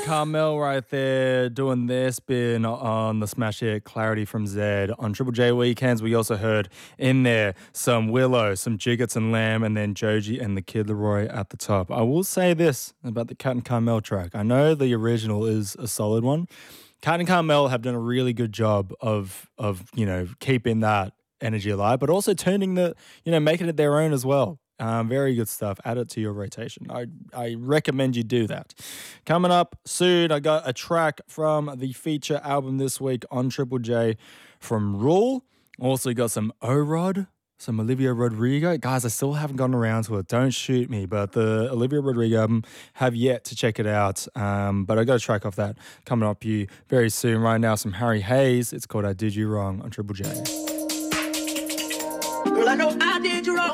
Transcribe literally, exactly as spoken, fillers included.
Carmel right there doing their spin on the smash hit Clarity from Zed. On Triple J Weekends, we also heard in there some Willow, some Jiggets and Lamb, and then Joji and the Kid Leroy at the top. I will say this about the Cat and Carmel track. I know the original is a solid one. Cat and Carmel have done a really good job of, of you know, keeping that energy alive, but also turning the, you know, making it their own as well. Um, very good stuff. Add it to your rotation. I, I recommend you do that. Coming up soon, I got a track from the feature album this week on Triple J from Rule. Also got some O-Rod, some Olivia Rodrigo. Guys, I still haven't gotten around to it. Don't shoot me. But the Olivia Rodrigo album, have yet to check it out. Um, but I got a track off that coming up you very soon. Right now, some Harry Hayes. It's called I Did You Wrong on Triple J. Girl, I know I did you wrong.